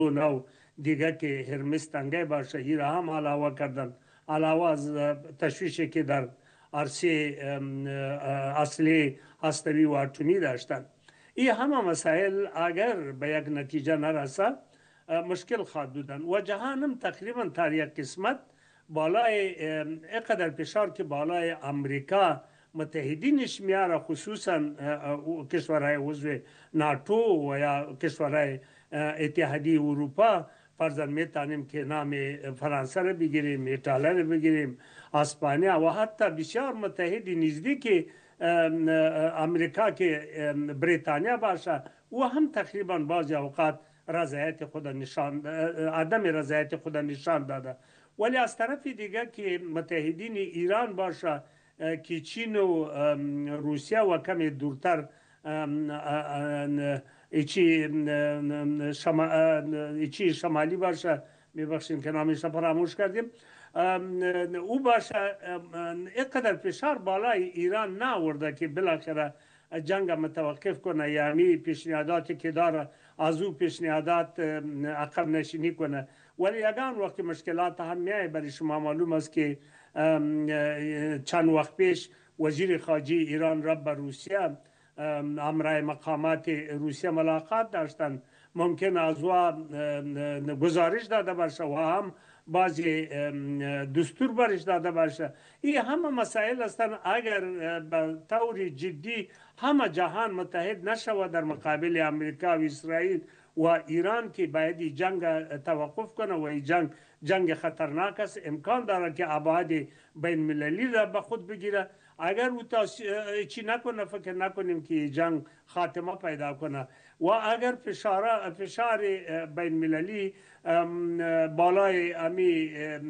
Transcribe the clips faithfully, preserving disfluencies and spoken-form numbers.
نو دیگه که هرمس تنگه باشه ای را هم علاوه کردن، علاوه از تشویشی که در عرصه اصلی هستوی و اتمی داشتن. این همه مسائل اگر به یک نتیجه نرسه مشکل خواهد بودن و جهان هم تقریبا تا یک قسمت بالای اینقدر فشار که بالای امریکا متحدینش میاره، خصوصا کشورهای عضو ناتو و یا کشورهای اتحادیه اروپا. فرضاً میتونیم که نام فرانسه رو بگیریم، ایتالیا رو بگیریم، اسپانیا و حتی بسیار متحد نزدیک امریکا که بریتانیا باشه و هم تقریبا بعضی اوقات رضایت خود نشان عدم رضایت خود نشان داده. ولی از طرف دیگه که متحدین ایران باشه که چین و روسیه و کمی دورتر ایچی شما ایچی شمالی باشه، میبخشیم که نامش فراموش کردیم، او باشه اینقدر فشار بالای ایران نآورده که بالاخره جنگ متوقف کنه، یعنی پیشنهاداتی که داره از او پیشنهادات عقب نشینی کنه. ولی یگان وقت مشکلات هم میای، برای شما معلوم است که چند وقت پیش وزیر خارجه ایران را به روسیه امرای مقامات روسیه ملاقات داشتن. ممکن از او گزارش داده باشه و هم بعضی دستور برش داده باشه. این همه مسائل هستند اگر به طور جدی همه جهان متحد نشود در مقابل امریکا و اسرائیل و ایران که باید جنگ توقف کنه و این جنگ جنگ خطرناک است، امکان داره که ابعاد بین المللی را به خود بگیره. اگر او چی نکنه فکر نکنیم که جنگ خاتمه پیدا کنه و اگر فشار فشار بین المللی بالای امی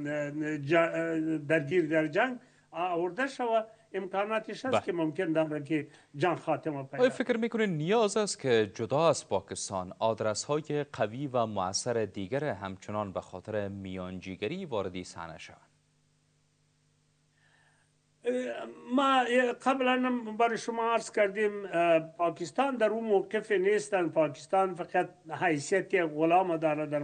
درگیر در جنگ آورده شود، امکاناتش هست که ممکن داره که جنگ خاتمه پیدا. آیا فکر میکنید نیاز است که جدا از پاکستان آدرس های قوی و مؤثر دیگر همچنان به خاطر میانجیگری وارد صحنه شوند؟ ما قبلا برای شما عرض کردیم پاکستان در اون موقف نیستن. پاکستان فقط حیثیت غلام داره، در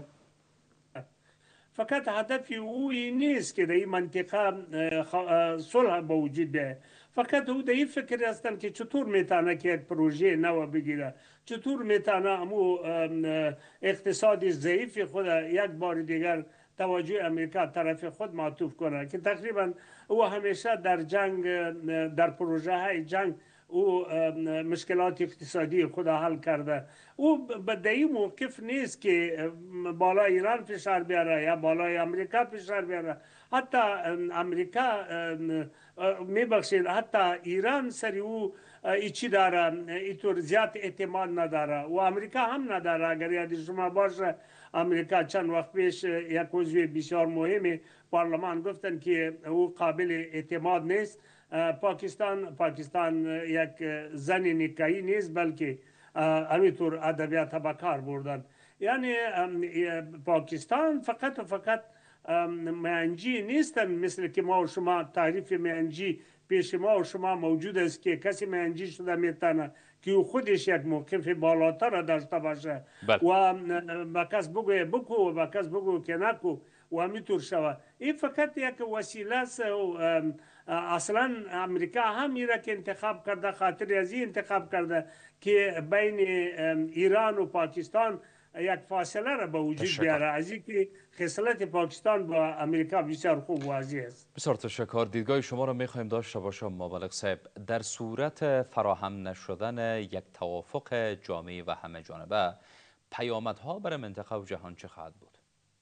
فقط هدف او نیست که در این منطقه صلح به وجود بیاید. فقط او در این فکر هستن که چطور میتونه که یک پروژه نو بگیره، چطور میتونه امو اقتصادی ضعیف خود یک بار دیگر توجه امریکا طرف خود معطوف کنه، که تقریبا او همیشه در جنگ در پروژه های جنگ او مشکلات اقتصادی خود حل کرده. او به این موقف نیست که بالا ایران فشار بیاره یا بالای امریکا فشار بیاره. حتی امریکا میبخشید حتی ایران سری او ایچی داره، اینطور زیاد اعتماد نداره و امریکا هم نداره. اگر یاد شما باشه امریکا چند وقت پیش یک عضو بسیار مهم پارلمان گفتن که او قابل اعتماد نیست. پاکستان پاکستان یک زن نکایی نیست، بلکه همینطور ادبیات به کار بردن. یعنی پاکستان فقط و فقط میانجی نیستن، مثل که ما و شما تعریف میانجی پیش ما و شما موجود است که کسی میانجی شده میتونه که او خودش یک موقف بالاتر را داشته باشه بل. و به کس بگوی بکو و به کس بگو که نکو و همینطور شود. این فقط یک وسیله است. اصلا امریکا هم میره که انتخاب کرده، خاطر از این انتخاب کرده که بین ایران و پاکستان یک فاصله را به وجود بیاره، از اینکه خصلت پاکستان با امریکا بسیار خوب واضح است. بسیار تشکر. دیدگاه شما را میخواهیم داشته باشم مبلغ صاحب. در صورت فراهم نشدن یک توافق جامعی و همه جانبه، پیامدها برای منطقه و جهان چه خواهد بود؟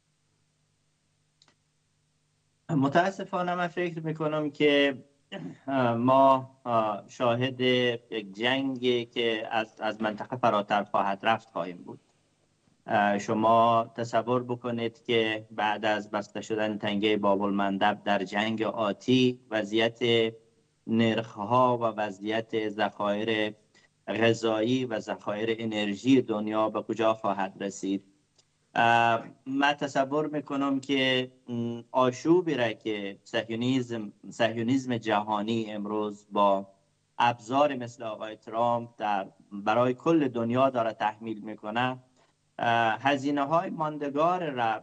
متاسفانه من فکر میکنم که ما شاهد یک جنگی که از از منطقه فراتر خواهد رفت خواهیم بود. شما تصور بکنید که بعد از بسته شدن تنگه باب المندب در جنگ آتی، وضعیت نرخ‌ها و وضعیت ذخایر غذایی و ذخایر انرژی دنیا به کجا خواهد رسید. من تصور میکنم که آشوبی را که صهیونیسم صهیونیسم جهانی امروز با ابزار مثل آقای ترامپ در برای کل دنیا داره تحمیل میکنه، هزینه های ماندگار را